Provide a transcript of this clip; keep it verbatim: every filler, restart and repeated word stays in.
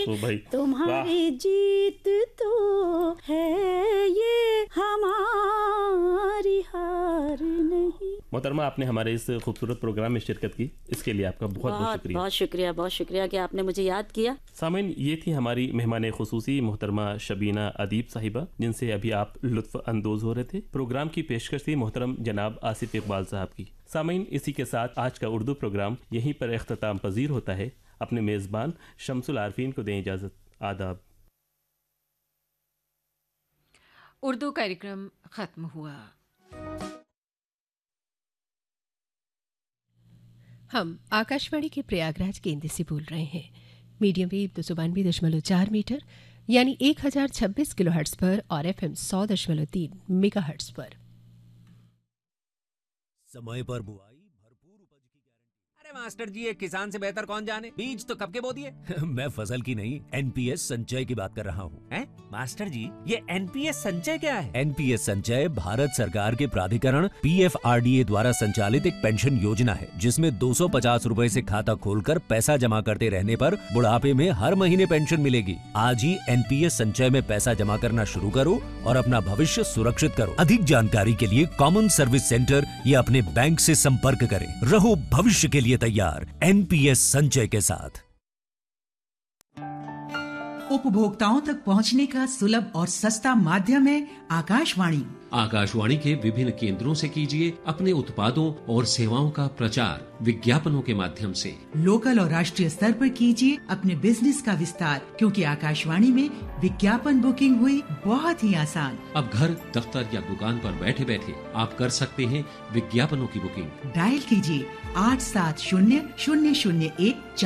ओ भाई, तुम्हारी जीत तो है ये, हमारी हार नहीं। मोहतरमा, आपने हमारे इस खूबसूरत प्रोग्राम में शिरकत की, इसके लिए आपका बहुत बहुत शुक्रिया। बहुत शुक्रिया, बहुत शुक्रिया कि आपने मुझे याद किया। सामीन, ये थी हमारी मेहमान खुसूसी मोहतरमा शबीना अदीब साहिबा, जिनसे अभी आप लुत्फ अंदोज हो रहे थे। प्रोग्राम की पेशकश थी मोहतरम जनाब आसिफ इकबाल साहब की। सामीन, इसी के साथ आज का उर्दू प्रोग्राम यहीं पर इख्तिताम पजीर होता है। अपने मेज़बान शम्सुल आरफीन को दें इजाज़त। आदाब। उर्दू कार्यक्रम ख़त्म हुआ। हम आकाशवाणी के प्रयागराज केंद्र से बोल रहे हैं। मीडियम वेव दो सौ बानवे दशमलव चार मीटर यानी एक हजार छब्बीस किलो हर्ट्स पर और एफ एम सौ दशमलव तीन मेगा हर्ट्स पर। समय पर बुआई, भरपूर उपज की गारंटी। अरे मास्टर जी, एक किसान से बेहतर कौन जाने, बीज तो कब के बो दिए। मैं फसल की नहीं, एनपीएस संचय की बात कर रहा हूँ। हैं? मास्टर जी, ये एनपीएस संचय क्या है? एनपीएस संचय भारत सरकार के प्राधिकरण पीएफआरडीए द्वारा संचालित एक पेंशन योजना है, जिसमें दो सौ पचास रूपए से खाता खोलकर पैसा जमा करते रहने पर बुढ़ापे में हर महीने पेंशन मिलेगी। आज ही एनपीएस संचय में पैसा जमा करना शुरू करो और अपना भविष्य सुरक्षित करो। अधिक जानकारी के लिए कॉमन सर्विस सेंटर या अपने बैंक से संपर्क करें। रहो भविष्य के लिए तैयार एनपीएस संचय के साथ। उपभोक्ताओं तक पहुंचने का सुलभ और सस्ता माध्यम है आकाशवाणी। आकाशवाणी के विभिन्न केंद्रों से कीजिए अपने उत्पादों और सेवाओं का प्रचार विज्ञापनों के माध्यम से। लोकल और राष्ट्रीय स्तर पर कीजिए अपने बिजनेस का विस्तार, क्योंकि आकाशवाणी में विज्ञापन बुकिंग हुई बहुत ही आसान। अब घर, दफ्तर या दुकान पर बैठे बैठे आप कर सकते हैं विज्ञापनों की बुकिंग। डायल कीजिए आठ सात शून्य शून्य शून्य एक